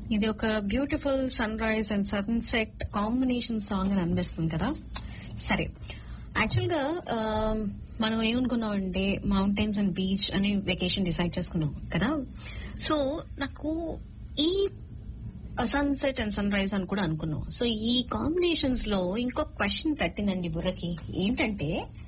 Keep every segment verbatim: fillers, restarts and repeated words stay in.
ఇది ఒక beautiful sun rise and sunset combination song అని అనిపిస్తుంది కదా. సరే, యాక్చువల్ గా మనం ఏమనుకున్నాం అంటే మౌంటైన్స్ అండ్ బీచ్ అని వెకేషన్ డిసైడ్ చేసుకున్నాం కదా. సో నాకు ఈ సన్సెట్ అండ్ సన్ రైజ్ అని కూడా అనుకున్నాం. సో ఈ కాంబినేషన్స్ లో ఇంకో క్వశ్చన్ తట్టిందండి బుర్రకి. ఏంటంటే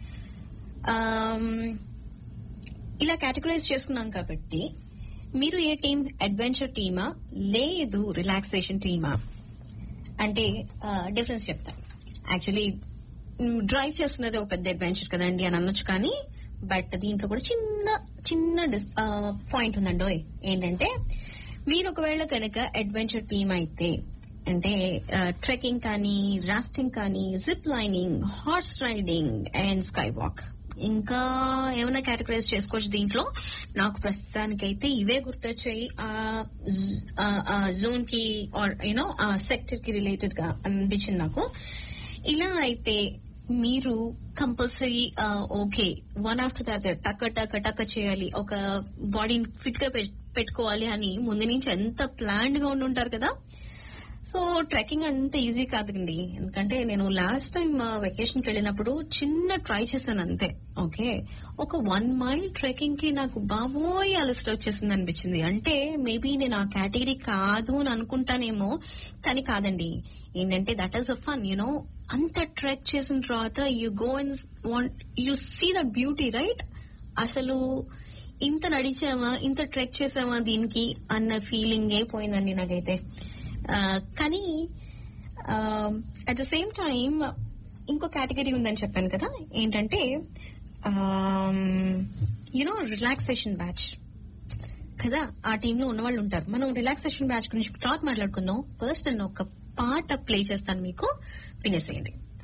ఇలా కేటగరైజ్ చేసుకున్నాం కాబట్టి మీరు ఏ టీం, అడ్వెంచర్ టీమా లేదు రిలాక్సేషన్ టీమా అంటే డిఫరెన్స్ చెప్తా. యాక్చువల్లీ డ్రైవ్ చేస్తున్నది ఒక పెద్ద అడ్వెంచర్ కదండి అని అనొచ్చు, కానీ బట్ దీంట్లో కూడా చిన్న చిన్న పాయింట్ ఉందండి. ఏంటంటే మీరు ఒకవేళ కనుక అడ్వెంచర్ టీమ్ అయితే అంటే ట్రెక్కింగ్ కానీ, రాఫ్టింగ్ కానీ, zip lining, horse riding and sky walk, ఇంకా ఏమైనా కేటగరైజ్ చేసుకోవచ్చు దీంట్లో. నాకు ప్రస్తుతానికైతే ఇవే గుర్తొచ్చాయి ఆ జోన్ కి ఆర్ యూనో ఆ సెక్టర్ కి రిలేటెడ్ గా అనిపించింది నాకు. ఇలా అయితే మీరు compulsory okay one after that టక్క టక్క టక్క చేయాలి, ఒక బాడీని ఫిట్ గా పెట్టుకోవాలి అని ముందు నుంచి ఎంత ప్లాన్డ్ గా ఉండి ఉంటారు కదా. సో ట్రెక్కింగ్ అంత ఈజీ కాదండి, ఎందుకంటే నేను లాస్ట్ టైం వెకేషన్ కి వెళ్ళినప్పుడు చిన్న ట్రై చేశాను అంతే. ఓకే, ఒక వన్ మైల్ ట్రెక్కింగ్ కి నాకు బాబోయ్ అలసట వచ్చేసింది అనిపించింది. అంటే మేబీ నేను ఆ కేటగిరీ కాదు అని అనుకుంటానేమో, కానీ కాదండి. ఏంటంటే that is a fun you know. అంత ట్రెక్ చేసిన తర్వాత you go and want you see that beauty right. అసలు ఇంత నడిచామా, ఇంత ట్రెక్ చేసామా దీనికి అన్న ఫీలింగే పోయిందండి నాకైతే. కానీ అట్ ద సేమ్ టైం ఇంకో కేటగిరీ ఉందని చెప్పాను కదా, ఏంటంటే యునో రిలాక్సేషన్ బ్యాచ్ కదా. ఆ టీమ్ లో ఉన్న వాళ్ళు ఉంటారు. మనం రిలాక్సేషన్ బ్యాచ్ గురించి తర్వాత మాట్లాడుకుందాం. ఫస్ట్ నేను ఒక పాట ప్లే చేస్తాను, మీకు వినేసేయండి.